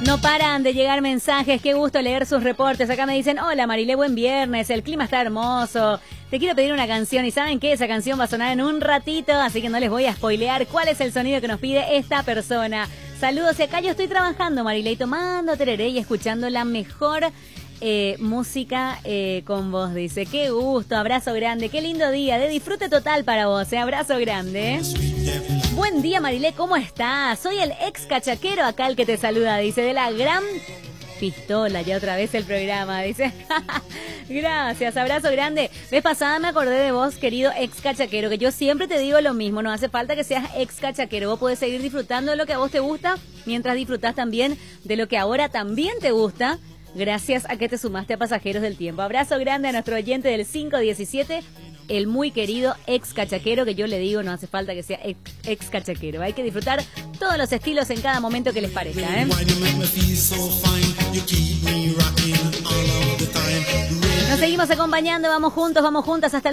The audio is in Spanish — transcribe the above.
No paran de llegar mensajes, qué gusto leer sus reportes. Acá me dicen, hola Marilé, buen viernes, el clima está hermoso. Te quiero pedir una canción y ¿saben qué? Esa canción va a sonar en un ratito, así que no les voy a spoilear cuál es el sonido que nos pide esta persona. Saludos, y acá yo estoy trabajando, Marilé, tomando tereré y escuchando la mejor música con vos, dice. Qué gusto, abrazo grande, qué lindo día, de disfrute total para vos, abrazo grande. Buen día, Marilé, ¿cómo estás? Soy el ex cachaquero acá el que te saluda, dice, de la gran pistola, ya otra vez el programa, dice. Gracias, abrazo grande. Vez pasada me acordé de vos, querido ex cachaquero, que yo siempre te digo lo mismo, no hace falta que seas ex cachaquero, vos podés seguir disfrutando de lo que a vos te gusta, mientras disfrutás también de lo que ahora también te gusta, gracias a que te sumaste a Pasajeros del Tiempo. Abrazo grande a nuestro oyente del 517, el muy querido ex cachaquero, que yo le digo, no hace falta que sea ex cachaquero. Hay que disfrutar todos los estilos en cada momento que les parezca, ¿eh? Nos seguimos acompañando, vamos juntos, vamos juntas hasta